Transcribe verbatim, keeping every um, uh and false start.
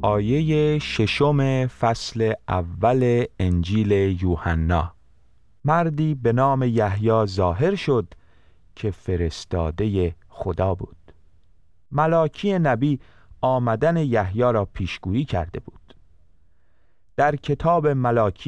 آیه ششم فصل اول انجیل یوحنا. مردی به نام یحیی ظاهر شد که فرستاده خدا بود. ملاکی نبی آمدن یحیی را پیشگویی کرده بود. در کتاب ملاکی